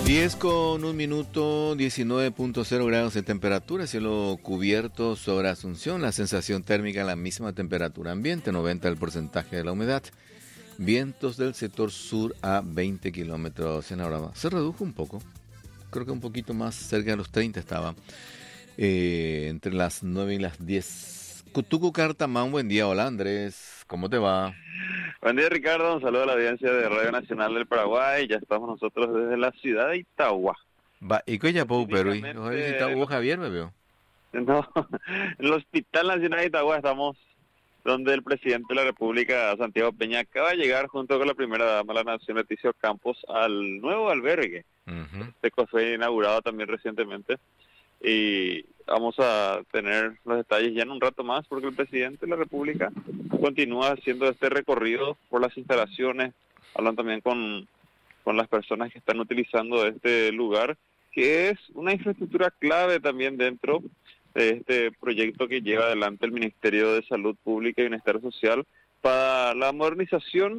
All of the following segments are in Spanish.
10:01, 19.0 grados de temperatura, cielo cubierto sobre Asunción, la sensación térmica la misma temperatura ambiente, 90 el porcentaje de la humedad, vientos del sector sur a 20 kilómetros en hora. Se redujo un poco, creo que un poquito más, cerca de los 30 estaba, entre las 9 y las 10. Cutucu Cartamán, buen día, hola Andrés, ¿cómo te va? Buen día, Ricardo. Un saludo a la audiencia de Radio Nacional del Paraguay. Ya estamos nosotros desde la ciudad de Itagua. Va, ¿y qué ya puedo, pero hoy visita Hugo Javier, me veo? No, en el Hospital Nacional de Itagua estamos, donde el presidente de la República, Santiago Peña, acaba de llegar junto con la primera dama de la Nación, Leticia Campos, al nuevo albergue. Este fue inaugurado también recientemente. Y vamos a tener los detalles ya en un rato más, porque el presidente de la República continúa haciendo este recorrido por las instalaciones, hablan también con las personas que están utilizando este lugar, que es una infraestructura clave también dentro de este proyecto que lleva adelante el Ministerio de Salud Pública y Bienestar Social para la modernización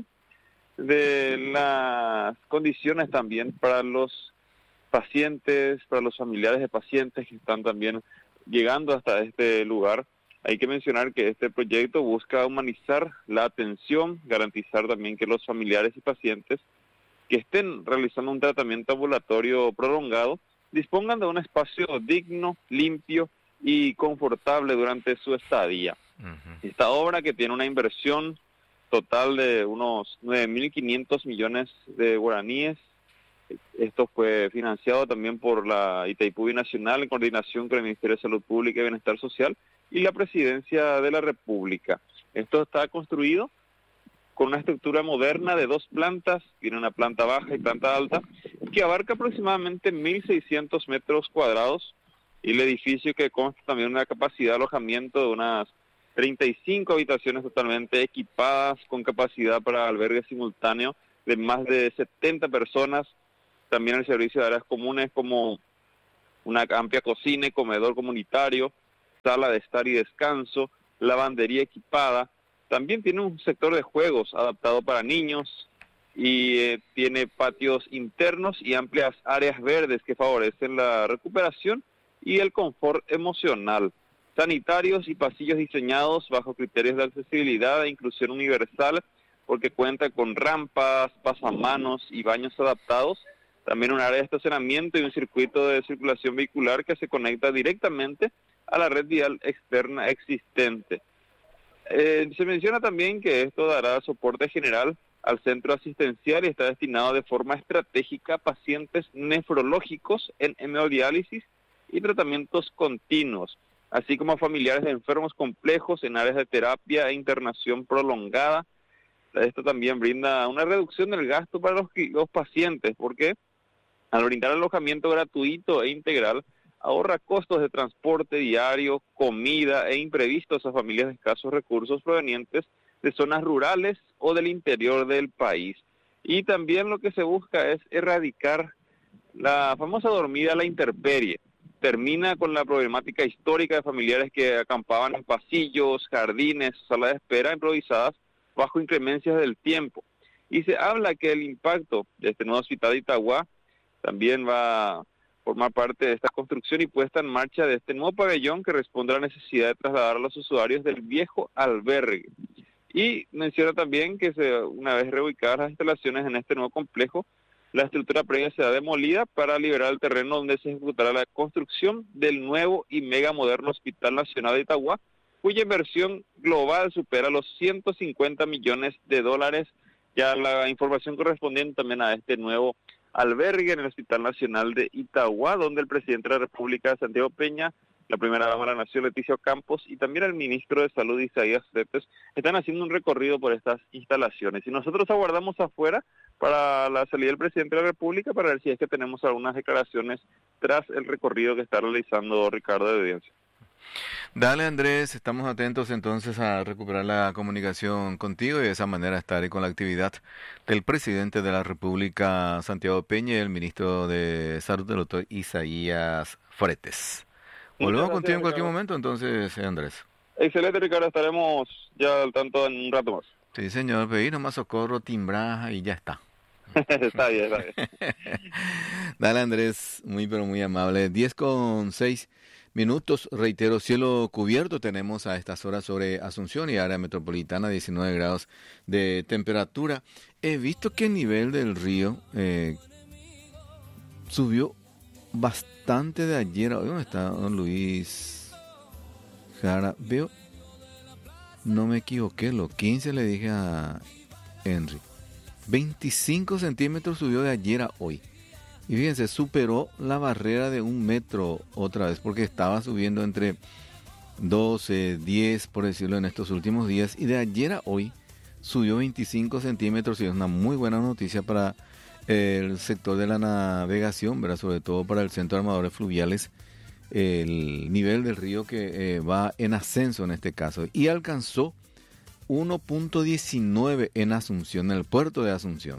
de las condiciones también para los pacientes, para los familiares de pacientes que están también llegando hasta este lugar. Hay que mencionar que este proyecto busca humanizar la atención, garantizar también que los familiares y pacientes que estén realizando un tratamiento ambulatorio prolongado dispongan de un espacio digno, limpio y confortable durante su estadía. Esta obra, que tiene una inversión total de unos 9.500 millones de guaraníes, esto fue financiado también por la Itaipú Binacional en coordinación con el Ministerio de Salud Pública y Bienestar Social y la Presidencia de la República. Esto está construido con una estructura moderna de 2 plantas, tiene una planta baja y planta alta, que abarca aproximadamente 1.600 metros cuadrados, y el edificio, que consta también de una capacidad de alojamiento de unas 35 habitaciones totalmente equipadas, con capacidad para albergue simultáneo de más de 70 personas. También el servicio de áreas comunes como una amplia cocina y comedor comunitario, sala de estar y descanso, lavandería equipada. También tiene un sector de juegos adaptado para niños y tiene patios internos y amplias áreas verdes que favorecen la recuperación y el confort emocional. Sanitarios y pasillos diseñados bajo criterios de accesibilidad e inclusión universal, porque cuenta con rampas, pasamanos y baños adaptados. También un área de estacionamiento y un circuito de circulación vehicular que se conecta directamente a la red vial externa existente. Se menciona también que esto dará soporte general al centro asistencial y está destinado de forma estratégica a pacientes nefrológicos en hemodiálisis y tratamientos continuos, así como a familiares de enfermos complejos en áreas de terapia e internación prolongada. Esto también brinda una reducción del gasto para los pacientes, porque al brindar alojamiento gratuito e integral, ahorra costos de transporte diario, comida e imprevistos a familias de escasos recursos provenientes de zonas rurales o del interior del país. Y también lo que se busca es erradicar la famosa dormida a la intemperie. Termina con la problemática histórica de familiares que acampaban en pasillos, jardines, salas de espera improvisadas bajo inclemencias del tiempo. Y se habla que el impacto de este nuevo hospital de Itagua también va a formar parte de esta construcción y puesta en marcha de este nuevo pabellón, que responde a la necesidad de trasladar a los usuarios del viejo albergue. Y menciona también que una vez reubicadas las instalaciones en este nuevo complejo, la estructura previa será demolida para liberar el terreno donde se ejecutará la construcción del nuevo y mega moderno Hospital Nacional de Itagua, cuya inversión global supera los 150 millones de dólares. Ya la información correspondiente también a este nuevo albergue en el Hospital Nacional de Itagua, donde el presidente de la República, Santiago Peña, la primera dama de la Nación, Leticia Campos, y también el ministro de Salud, Isaías Cepes, están haciendo un recorrido por estas instalaciones. Y nosotros aguardamos afuera para la salida del presidente de la República para ver si es que tenemos algunas declaraciones tras el recorrido que está realizando Ricardo de audiencia. Dale, Andrés, estamos atentos entonces a recuperar la comunicación contigo y de esa manera estar con la actividad del presidente de la República, Santiago Peña, y el ministro de Salud, el doctor Isaías Fretes. Volvemos contigo en cualquier momento, entonces, Andrés. Excelente, Ricardo, estaremos ya al tanto en un rato más. Sí, señor, pedí nomás socorro, timbraja y ya está. Está bien, está bien. Dale, Andrés, muy pero muy amable. 10:06 minutos, reitero, cielo cubierto tenemos a estas horas sobre Asunción y área metropolitana, 19 grados de temperatura. He visto que el nivel del río subió bastante de ayer. ¿Dónde está don Luis Jara? Veo, no me equivoqué, los 15 le dije a Henry. 25 centímetros subió de ayer a hoy. Y fíjense, superó la barrera de 1 metro otra vez, porque estaba subiendo entre 12, 10, por decirlo, en estos últimos días. Y de ayer a hoy subió 25 centímetros y es una muy buena noticia para el sector de la navegación, ¿verdad? Sobre todo para el Centro de Armadores Fluviales, el nivel del río que va en ascenso en este caso. Y alcanzó 1.19 en Asunción, en el puerto de Asunción.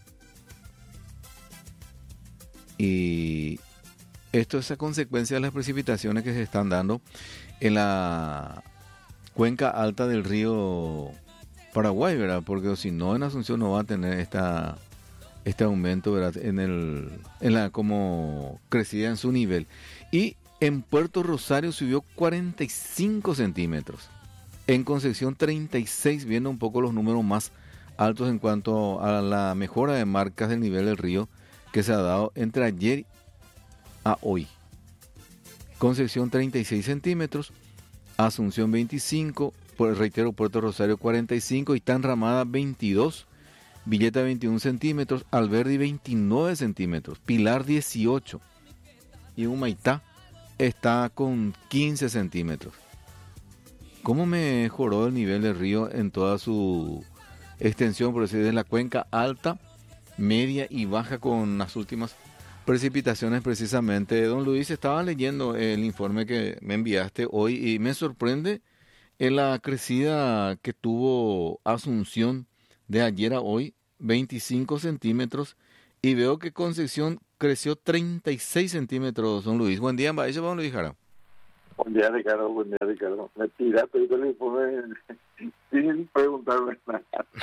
Y esto es a consecuencia de las precipitaciones que se están dando en la cuenca alta del río Paraguay, ¿verdad? Porque si no, en Asunción no va a tener este aumento, ¿verdad? En la como crecida en su nivel. Y en Puerto Rosario subió 45 centímetros. En Concepción 36, viendo un poco los números más altos en cuanto a la mejora de marcas del nivel del río que se ha dado entre ayer a hoy. Concepción 36 centímetros, Asunción 25, reitero, Puerto Rosario 45, Itán Ramada 22, Villeta 21 centímetros, Alberdi 29 centímetros, Pilar 18 y Humaitá está con 15 centímetros. ¿Cómo mejoró el nivel del río en toda su extensión, por decir, de la cuenca alta, media y baja, con las últimas precipitaciones precisamente? Don Luis, estaba leyendo el informe que me enviaste hoy y me sorprende en la crecida que tuvo Asunción de ayer a hoy, 25 centímetros, y veo que Concepción creció 36 centímetros, don Luis. Buen día, vaya, don Luis Jara. Buen día, Ricardo. Buen día, Ricardo. Me tiraste el informe sin preguntarme nada.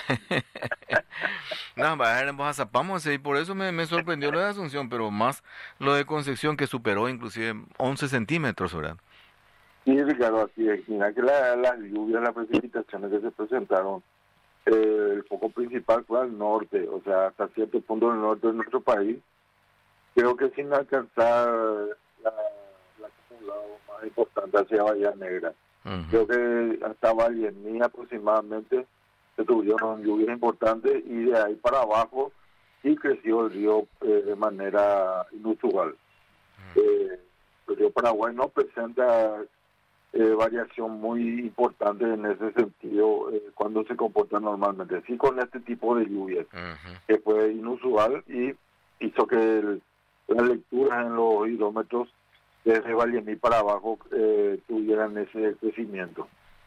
No, vamos a y por eso me sorprendió lo de Asunción, pero más lo de Concepción, que superó inclusive 11 centímetros, ¿verdad? Sí, Ricardo, así es. Mira que las lluvias, las precipitaciones que se presentaron, el foco principal fue al norte, o sea, hasta cierto punto del norte de nuestro país. Creo que sin alcanzar la acumulado más importante hacia Bahía Negra. Creo que hasta Vallemí aproximadamente se tuvieron lluvias importantes y de ahí para abajo sí creció el río de manera inusual. El río Paraguay no presenta variación muy importante en ese sentido cuando se comporta normalmente. Sí, con este tipo de lluvias que fue inusual y hizo que las lecturas en los hidrómetros desde Vallemí para abajo tuvieran ese crecimiento.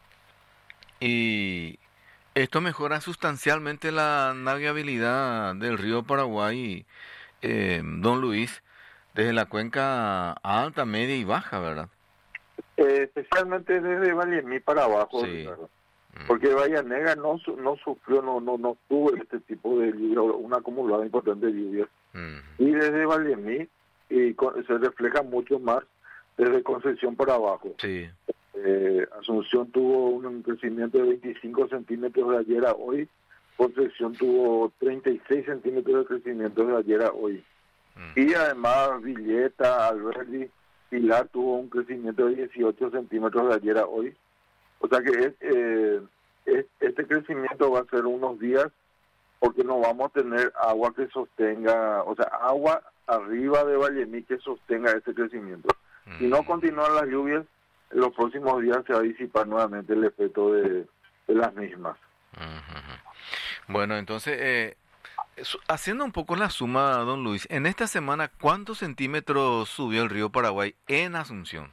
Y esto mejora sustancialmente la navegabilidad del río Paraguay, don Luis, desde la cuenca alta, media y baja, ¿verdad? Especialmente desde Vallemí para abajo, Sí. Ricardo. Porque Bahía Negra no sufrió, no tuvo este tipo de lluvia, una acumulada importante de lluvias. Y desde Vallemí se refleja mucho más desde Concepción para abajo. Sí. Asunción tuvo un crecimiento de 25 centímetros de ayer a hoy. Concepción tuvo 36 centímetros de crecimiento de ayer a hoy. Y además Villeta, Alberdi, Pilar tuvo un crecimiento de 18 centímetros de ayer a hoy. O sea que este crecimiento va a ser unos días porque no vamos a tener agua que sostenga, o sea, agua arriba de Vallemí que sostenga este crecimiento. Si no continúan las lluvias, en los próximos días se va a disipar nuevamente el efecto de las mismas. Bueno, entonces, haciendo un poco la suma, don Luis, en esta semana, ¿cuántos centímetros subió el río Paraguay en Asunción?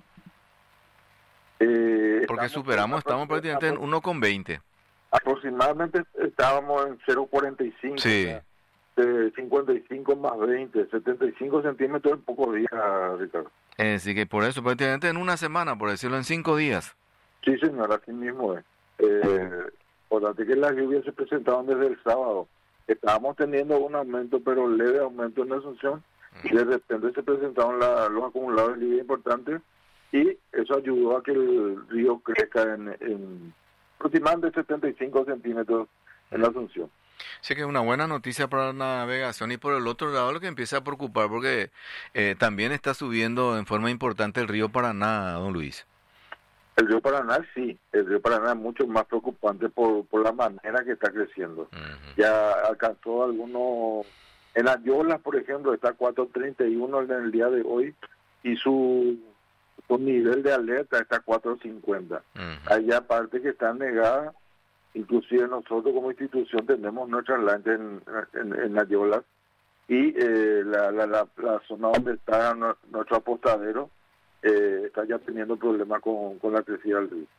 Porque estamos prácticamente en 1,20. Aproximadamente estábamos en 0,45. Sí. O sea, 55 más 20, 75 centímetros en pocos días, Ricardo. Así que por eso, prácticamente en una semana, por decirlo, en 5 días. Sí, señor, así mismo es. Por que las lluvias se presentaron desde el sábado. estábamos teniendo un aumento, pero leve aumento en la Asunción, y de repente se presentaron los acumulados de lluvia importantes, y eso ayudó a que el río crezca en aproximadamente 75 centímetros en la Asunción. Sí, que es una buena noticia para la navegación, y por el otro lado lo que empieza a preocupar porque también está subiendo en forma importante el río Paraná, don Luis. El río Paraná sí, el río Paraná es mucho más preocupante por la manera que está creciendo. Ya alcanzó algunos, en Ayolas por ejemplo está 4.31 en el día de hoy, y su nivel de alerta está 4.50. Hay ya parte que está negada. Inclusive nosotros como institución tenemos nuestras lanchas en Ayolas, y la zona donde está nuestro apostadero está ya teniendo problemas con la crecida del río.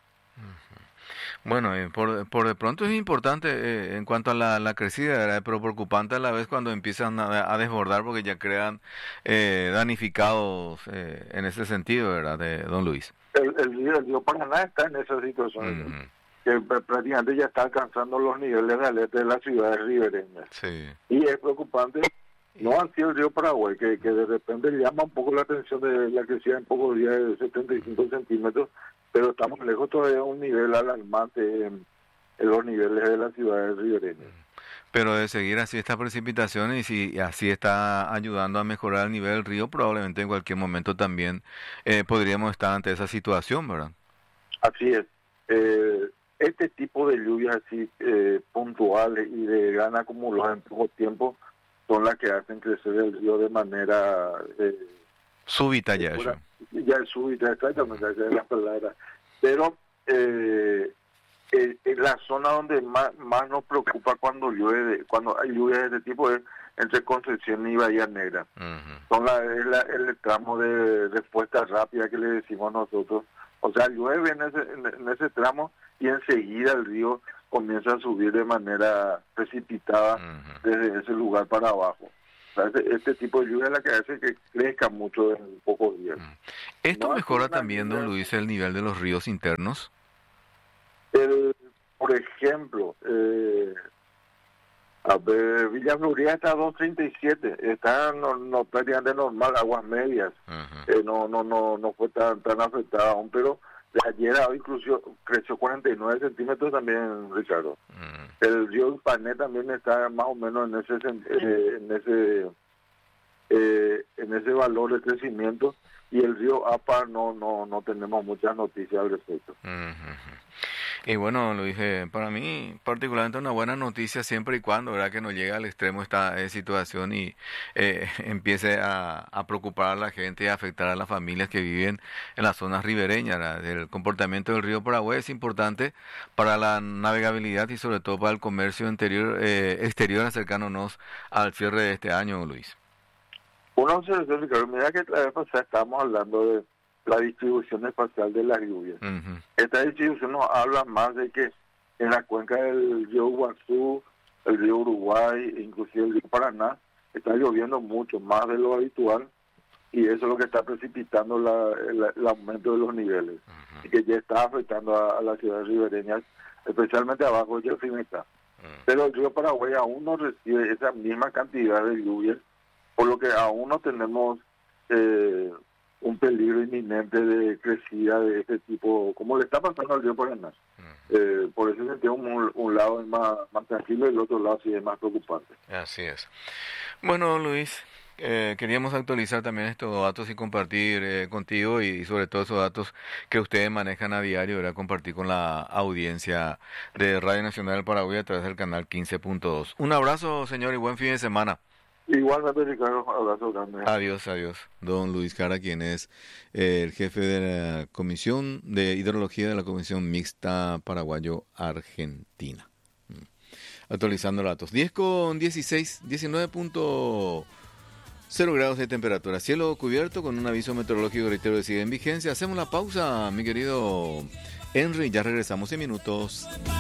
Bueno, por de pronto es importante en cuanto a la crecida, ¿verdad? Pero preocupante a la vez cuando empiezan a desbordar porque ya crean damnificados en ese sentido, ¿verdad, don Luis? El río Paraná está en esa situación. Que prácticamente ya está alcanzando los niveles de alerta de las ciudades ribereñas. Sí. Y es preocupante, no así el río Paraguay, que de repente llama un poco la atención de la crecida en pocos días de 75 centímetros, pero estamos lejos todavía de un nivel alarmante en los niveles de las ciudades ribereñas. Pero de seguir así esta precipitación, y si así está ayudando a mejorar el nivel del río, probablemente en cualquier momento también podríamos estar ante esa situación, ¿verdad? Así es. Este tipo de lluvias así puntuales y de gran acumulada en poco tiempo son las que hacen crecer el río de manera súbita ya eso. Ya es súbita, exactamente, esa es la palabra. Pero en la zona donde más nos preocupa cuando hay lluvias de este tipo es entre Concepción y Bahía Negra. Son el tramo de respuesta rápida que le decimos nosotros. O sea, llueve en ese tramo y enseguida el río comienza a subir de manera precipitada desde ese lugar para abajo. O sea, este tipo de lluvia es la que hace que crezca mucho en pocos días. ¿Esto mejora también, don Luis, el nivel de los ríos internos? Por ejemplo, Villa Florida está a 2.37, está no prácticamente normal, aguas medias. No fue tan afectada aún, pero de ayer a hoy creció 49 centímetros también, Ricardo. El río Ipané también está más o menos en ese valor de crecimiento, y el río Apa no tenemos muchas noticias al respecto. Y bueno, lo dije, para mí particularmente una buena noticia siempre y cuando, ¿verdad?, que no llegue al extremo esta situación y empiece a preocupar a la gente y a afectar a las familias que viven en las zonas ribereñas, ¿verdad? El comportamiento del río Paraguay es importante para la navegabilidad y sobre todo para el comercio exterior, acercándonos al cierre de este año, Luis. Una observación, Ricardo, mira que la vez pasada estábamos hablando de la distribución espacial de las lluvias. Esta distribución nos habla más de que en la cuenca del río Iguazú, el río Uruguay, inclusive el río Paraná, está lloviendo mucho más de lo habitual, y eso es lo que está precipitando el aumento de los niveles, y que ya está afectando a las ciudades ribereñas, especialmente abajo de Yacineta. Pero el río Paraguay aún no recibe esa misma cantidad de lluvias, por lo que aún no tenemos un peligro inminente de crecida de este tipo, como le está pasando al río Paraná. Por ese sentido, un lado es más tranquilo y el otro lado sí es más preocupante. Así es. Bueno, Luis, queríamos actualizar también estos datos y compartir contigo, y sobre todo esos datos que ustedes manejan a diario, ¿verdad?, compartir con la audiencia de Radio Nacional del Paraguay a través del canal 15.2. Un abrazo, señor, y buen fin de semana. Igualmente, Ricardo, abrazo grande. Adiós. Don Luis Cara, quien es el jefe de la Comisión de Hidrología de la Comisión Mixta Paraguayo-Argentina. Actualizando datos. 10:16, 19.0 grados de temperatura. Cielo cubierto con un aviso meteorológico, reitero, que sigue en vigencia. Hacemos la pausa, mi querido Henry, ya regresamos en minutos.